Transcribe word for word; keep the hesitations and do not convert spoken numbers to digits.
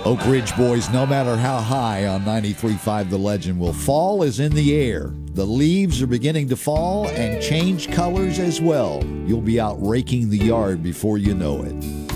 Oak Ridge boys, no matter how high on ninety-three point five The Legend, well, fall is in the air. The leaves are beginning to fall and change colors as well. You'll be out raking the yard before you know it.